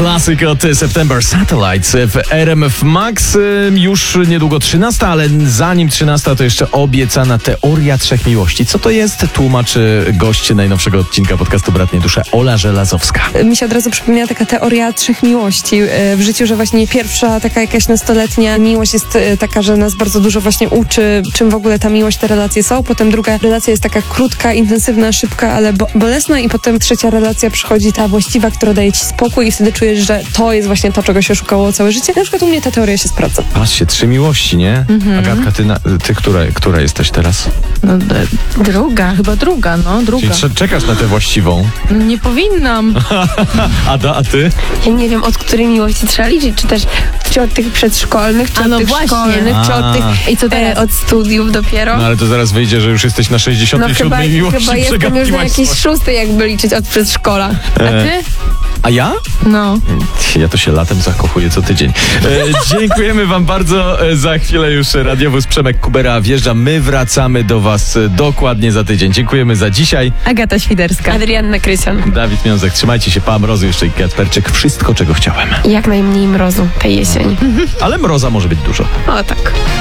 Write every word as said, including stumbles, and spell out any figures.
Klasyk od September Satellites w R M F Max. Już niedługo trzynasta, ale zanim trzynasta to jeszcze obiecana teoria trzech miłości. Co to jest? Tłumaczy gość najnowszego odcinka podcastu Bratnie Dusze, Ola Żelazowska. Mi się od razu przypomniała taka teoria trzech miłości w życiu, że właśnie pierwsza taka jakaś nastoletnia miłość jest taka, że nas bardzo dużo właśnie uczy, czym w ogóle ta miłość, te relacje są. Potem druga relacja jest taka krótka, intensywna, szybka, ale bo- bolesna i potem trzecia relacja przychodzi ta właściwa, która daje ci spokój i wtedy czujesz, że to jest właśnie to, czego się szukało całe życie. Na przykład u mnie ta teoria się sprawdza. Patrzcie, trzy miłości, nie? Mhm. Agatka, ty, na, ty która, która jesteś teraz? No d- druga, chyba druga, no druga. Czyli cze- czekasz na tę właściwą. Nie powinnam. Ada, a ty? Ja nie wiem, od której miłości trzeba liczyć, czy też czy od tych przedszkolnych, czy A od no tych właśnie. szkolnych, czy od tych I co teraz? e, od studiów dopiero. No ale to zaraz wyjdzie, że już jesteś na sześćdziesiątej No siódmej chyba, miłości. chyba jestem już na Przegapiłaś jakiejś swoje. szóstej, jakby liczyć od przedszkola. A ty? A ja? No. Ja to się latem zakochuję co tydzień. E, dziękujemy wam bardzo. E, za chwilę już radiowóz Przemek Kubera wjeżdża. My wracamy do was e, dokładnie za tydzień. Dziękujemy za dzisiaj. Agata Świderska. Adrianna Krystian. Dawid Miązek, trzymajcie się. Pa Mrozu jeszcze i Kacperczyk. Wszystko, czego chciałem. Jak najmniej mrozu tej jesieni. Ale mroza może być dużo. O tak.